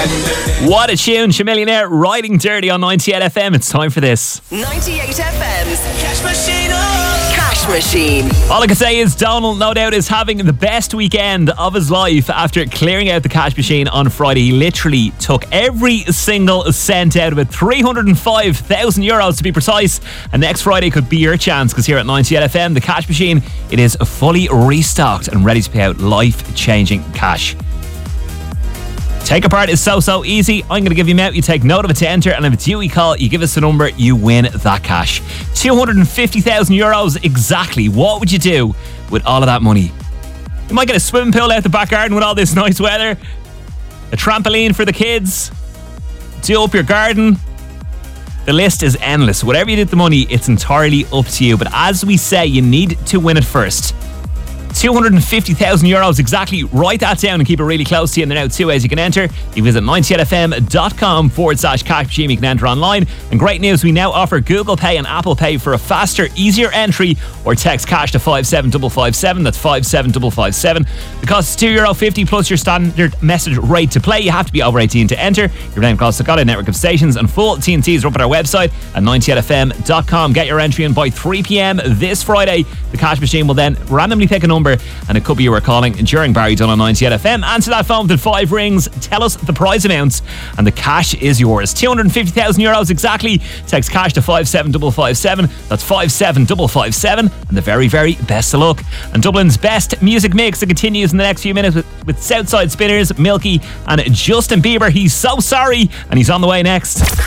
What a tune, Chamillionaire riding dirty on 98 FM. It's time for this. 98 FM's Cash Machine. Cash Machine. All I can say is Donald, no doubt, is having the best weekend of his life after clearing out the cash machine on Friday. He literally took every single cent out of it, €305,000 to be precise. And next Friday could be your chance, because here at 98 FM, the cash machine, it is fully restocked and ready to pay out life-changing cash. Take a part is so easy. I'm going to give you them out. You take note of it to enter, and if it's you we call, you give us the number, you win that cash. €250,000 exactly. What would you do with all of that money? You might get a swimming pool out the back garden with all this nice weather, a trampoline for the kids, do up your garden. The list is endless. Whatever you did with the money, it's entirely up to you. But as we say, you need to win it first. €250,000 exactly. Write that down and keep it really close to you. And there are now two ways you can enter. You visit 98fm.com/cash machine. You can enter online. And great news, we now offer Google Pay and Apple Pay for a faster, easier entry, or text cash to 57557. That's 57557. The cost is €2.50 plus your standard message rate to play. You have to be over 18 to enter. You're running across the Scotland network of stations, and full T&Cs are up at our website at 98fm.com. Get your entry in by 3 p.m. this Friday. The cash machine will then randomly pick a number, and it could be you were calling during Barry Dunn on 98 FM. Answer that phone within 5 rings. Tell us the prize amounts, and the cash is yours. €250,000 exactly. Text cash to 57557. That's 57557. And the very, very best of luck. And Dublin's best music mix that continues in the next few minutes with Southside Spinners, Milky, and Justin Bieber. He's so sorry, and he's on the way next.